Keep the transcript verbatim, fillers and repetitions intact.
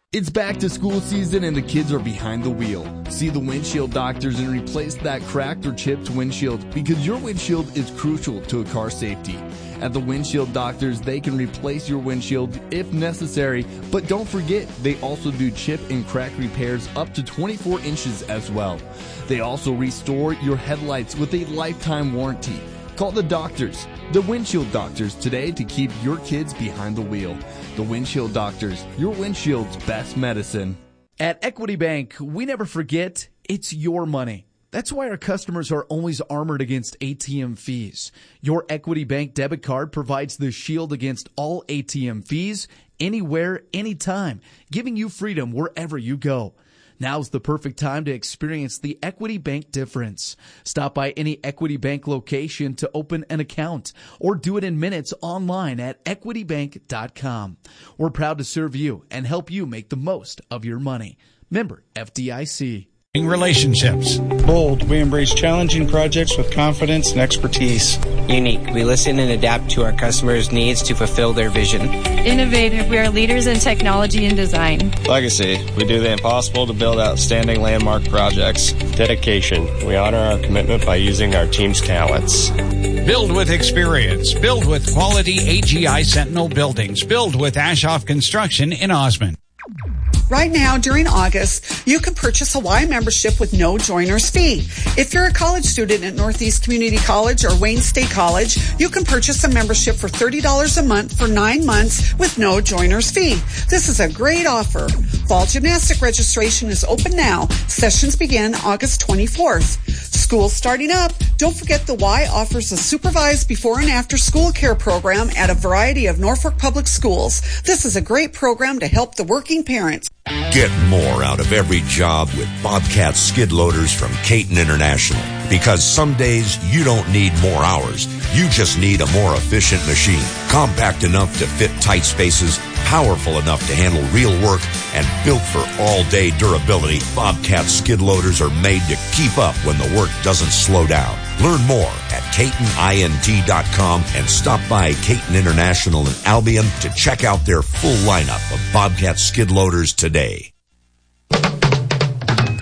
It's back to school season and the kids are behind the wheel. See the windshield doctors and replace that cracked or chipped windshield because your windshield is crucial to a car safety. At the windshield doctors, they can replace your windshield if necessary, but don't forget, they also do chip and crack repairs up to twenty-four inches as well. They also restore your headlights with a lifetime warranty. Call the doctors, the windshield doctors, today to keep your kids behind the wheel. The windshield doctors, your windshield's best medicine. At Equity Bank, we never forget it's your money. That's why our customers are always armored against A T M fees. Your Equity Bank debit card provides the shield against all A T M fees, anywhere, anytime, giving you freedom wherever you go. Now's the perfect time to experience the Equity Bank difference. Stop by any Equity Bank location to open an account or do it in minutes online at equity bank dot com. We're proud to serve you and help you make the most of your money. Member F D I C. Relationships. Bold, we embrace challenging projects with confidence and expertise. Unique, we listen and adapt to our customers' needs to fulfill their vision. Innovative, we are leaders in technology and design. Legacy, we do the impossible to build outstanding landmark projects. Dedication, we honor our commitment by using our team's talents. Build with experience. Build with quality A G I Sentinel buildings. Build with Ashoff Construction in Osmond. Right now, during August, you can purchase a Y membership with no joiner's fee. If you're a college student at Northeast Community College or Wayne State College, you can purchase a membership for thirty dollars a month for nine months with no joiner's fee. This is a great offer. Fall gymnastic registration is open now. Sessions begin August twenty-fourth. School's starting up. Don't forget the Y offers a supervised before and after school care program at a variety of Norfolk Public Schools. This is a great program to help the working parents. Get more out of every job with Bobcat skid loaders from Caton International. Because some days you don't need more hours. You just need a more efficient machine. Compact enough to fit tight spaces, powerful enough to handle real work, and built for all-day durability, Bobcat skid loaders are made to keep up when the work doesn't slow down. Learn more at Caton Int dot com and stop by Caton International in Albion to check out their full lineup of Bobcat skid loaders today.